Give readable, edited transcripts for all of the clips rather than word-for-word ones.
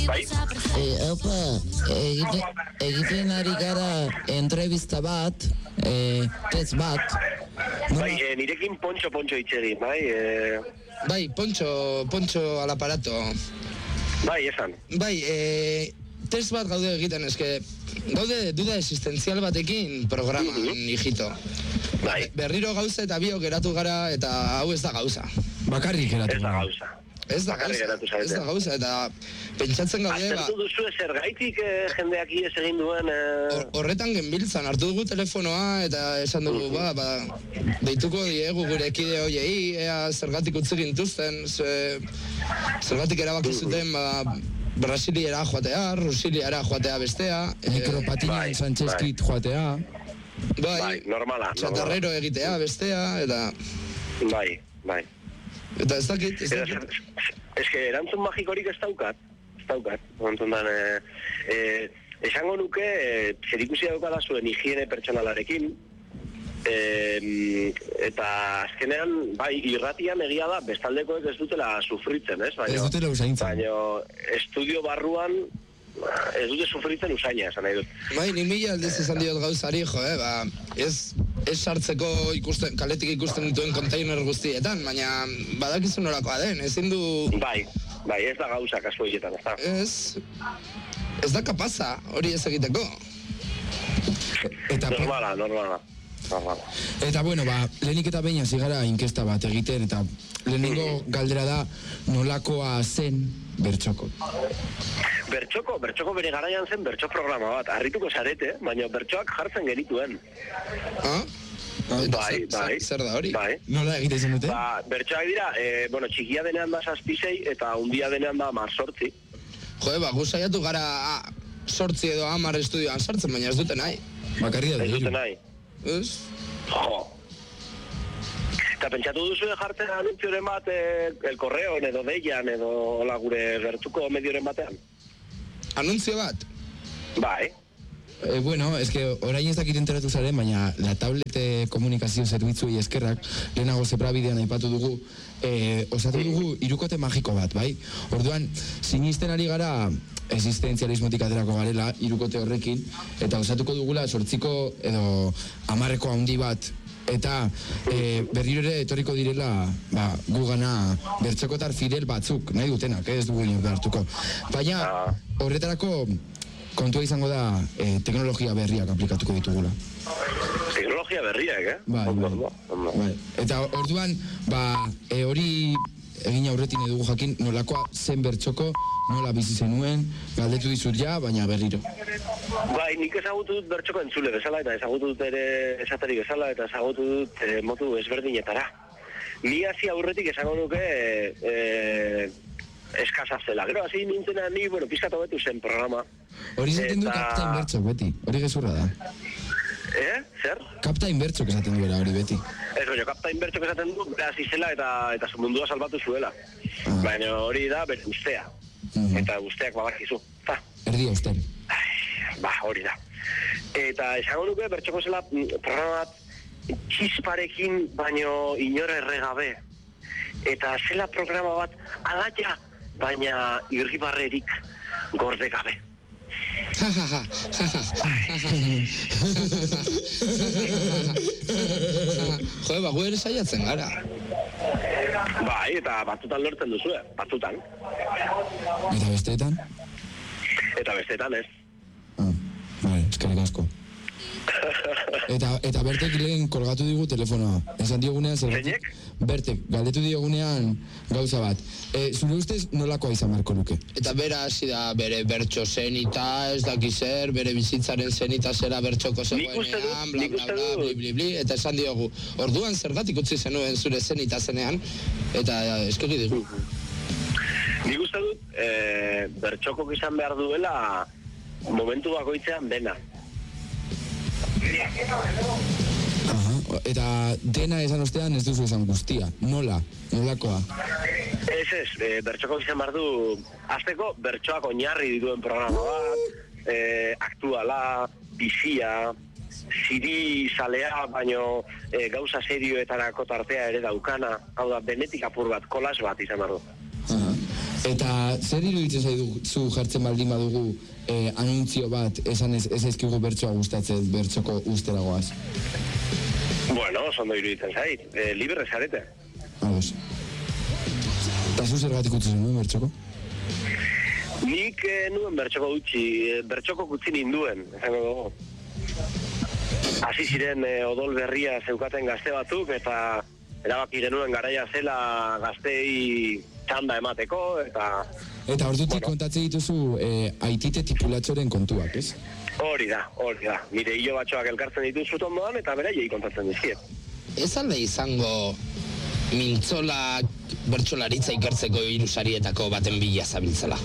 Bai? Egiten ari gara entrevista bat, test bat. Bai, nirekin Pontxo itxegin, bai? Bai, Pontxo al aparato. Bai, esan. Bai, test bat gaude egiten, eske gaude duda existenzial batekin programan, hijito. Bai. Berriro gauza eta biok geratu gara, eta hau ez da gauza. Bakarrik geratu. Ez da gauza, eta pentsatzen gaude... Aztertu duzu zergaitik jendeak ies egin duen... Horretan genbiltzan, hartu dugu telefonoa, eta esan dugu, deituko diegu gure kide hoiei, ea zergatik utzi gintuzten, zergatik erabaki zuten, Brasiliera joatea, Rusiliara joatea bestea... Mikropatina Sanchezkit joatea... Bai, normala. Txatarrero egitea bestea, eta... Bai. Eta ez dakit. Ez que erantzun magikorik ez daukat. Ontundan, esango nuke, zerikusi daukala zuen higiene pertsonalarekin, eta azkenean, bai, irratian egia da, bestaldekoek ez dutela sufritzen, ez? Ez dutela usaintzen. Baina, estudio barruan, ez dute sufritzen usaina, esan nahi dut. Bai, ni mila aldez esan diot gauzari, ez sartzeko kaletik ikusten dituen kontainer guztietan, baina badakizu norakoa den, ezin du... Bai, ez da gauza kasu horietan, ez da? Ez da kapaza hori ez egiteko. Normala. Eta bueno, lehenik eta behin hasi gara inkesta bat egiten, eta lehenengo galdera da nolakoa zen Bertxoko. Bertxoko bere garaian zen bertxo programa bat, harrituko zarete, baina bertxoak jartzen genituen. Bai. Zer da hori? Bai. Nola egite izan dute? Bertxoak dira, txikia denean da 6 eta hundia denean da 8. Gu saiatu gara 8 edo 10 estudioan sartzen, baina ez dute nahi. Bakarria da. Ez dute nahi. Ez? Eta pentsatu duzu jartzen anuntzioren bat El Correon edo Deian edo hola gure gertuko medioren batean? Anuntzio bat? Bai. Bueno, es que orain ez dakit enteratu zaren, baina la tablet komunikazio zerbitzuei eskerrak, lehenago zebrabidean aipatu dugu, osatu dugu hirukote magiko bat, bai? Orduan, sinisten ari gara existentzialismotik aterako garela hirukote horrekin, eta osatuko dugula 8 edo 10 handi bat, eta berriro ere etorriko direla gugana bertxokotar fidel batzuk, nahi dutenak, ez dugu hartuko. Baina, horretarako kontua izango da teknologia berriak aplikatuko ditugula. Teknologia berriak, Bai. Eta orduan, hori egin aurretin dugu jakin nolakoa zen Bertxoko, nola bizi zenuen, galdetu dizut ja, baina berriro. Bai, nik ezagutu dut Bertxoko entzule bezala, eta ezagutu dut ere esateri bezala, eta ezagutu dut motu ezberdinetara. Ni hasi aurretik esango nuke eskasa zela. Gero, hasi nintzena ni, pizkatu betu zen programa. Hori zaten du Kaptain Bertxok beti, hori gezurra da. Zer? Kaptain Bertxok esaten duela hori beti. Ez, Kaptain Bertxok esaten du, hasi zela eta mundua salbatu zuela. Baina hori da, bere ustea. Eta usteak bakizu. Erdia usten. Hori da. Eta esango nuke Bertxoko zela programa bat txisparekin, baino inora erregabe. Eta zela programa bat alaia, baina irribarrerik gorde gabe. Gu ere saiatzen gara. Bai, eta batzutan lortzen duzu, batzutan. Eta besteetan? Eta besteetan ez. Eskerrik asko. Eta Bertek lehen kolgatu digu telefonoa. Esan diogunean zergatik? Bertek, galdetu diogunean gauza bat. Zure ustez nolakoa izan marko luke? Eta bera hasi da bere bertso zenita, ez daki zer, bere bizitzaren zenita zera bertxoko zegoenean, bla bla bla, bli bli, eta esan diogu, orduan zergatik utzi zenuen zure zenita zenean, eta eskegi digu. Nik uste dut, bertxokok izan behar duela momentu bakoitzean dena. Eta dena esan ostean ez duzu esan guztia. Nolakoa? Ez, bertxoko izan behar du, azteko bertxoak oinarri dituen programa bat, aktuala, bizia, ziri zalea, baino gauza serioetarako tartea ere daukana, hau da, benetik apur bat, kolas bat izan behar du. Eta zer iruditzen zaizu jartzen baldin badugu anuntzio bat, esan ez ezkigu bertsoa gustatzen, bertsoko usteragoaz? Bueno, ondo iruditzen zait, libre zarete. Ados. Eta zu zergatik utzi zenuen bertsoko? Nik nuen bertxoko utzi ninduen, esango dugu. Hasi ziren odol berria zeukaten gazte batzuk, eta erabaki genuen garaia zela gaztei txanda emateko, eta... Eta ordutik kontatzen dituzu aitite tipulatzoren kontuak, ez? Hori da. Nire hilo batxoak elkartzen dituzut ondoan, eta beraiei kontatzen dizkiet. Ez alde izango mintzolak bertsolaritza ikertzeko hirusarietako baten bila zabiltzala?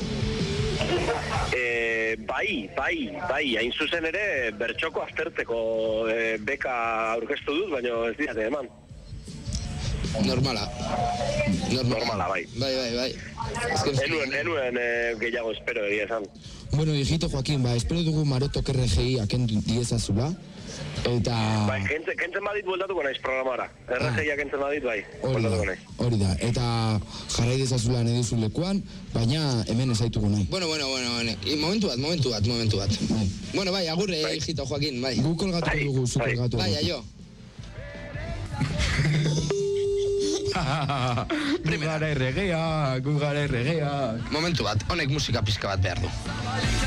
Bai, hain zuzen ere bertxoko aztertzeko beka aurkeztu dut, baina ez diate eman. Normala, bai. Bai. Enuen gehiago espero egia esan. Bueno, hijito Joaquín, espero dugu Marotok RGI akendu diezazula. Eta... Bai, kentzen badit bueltatuko naiz programara. RGI kentzen badit, bai, bueltatuko naiz. Hori da, eta jarrai dezazula nahi duzu lekuan, baina hemen ezaituko nahi. Bueno, momentu bat. Bueno, bai, agurre, hijito Joaquín, bai. Gu kolgatuko dugu, zu kolgatu. Bai, aio. Gugara erregea. Momentu bat, honek musika pizka bat behar du.